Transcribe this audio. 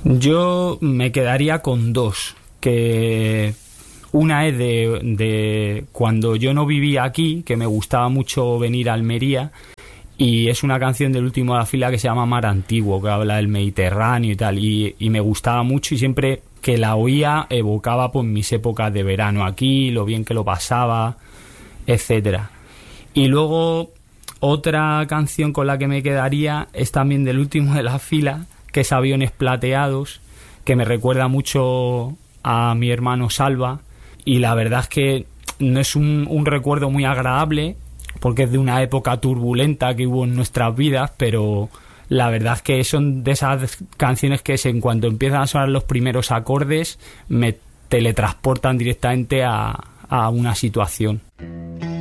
Yo me quedaría con dos, que una es de cuando yo no vivía aquí, que me gustaba mucho venir a Almería, y es una canción del último de la fila que se llama Mar Antiguo, que habla del Mediterráneo y tal, y me gustaba mucho, y siempre que la oía evocaba pues mis épocas de verano aquí, lo bien que lo pasaba, etcétera. Y luego otra canción con la que me quedaría es también del último de la fila, que es Aviones Plateados, que me recuerda mucho a mi hermano Salva, y la verdad es que no es un recuerdo muy agradable porque es de una época turbulenta que hubo en nuestras vidas, pero la verdad es que son de esas canciones que en cuanto empiezan a sonar los primeros acordes me teletransportan directamente a una situación.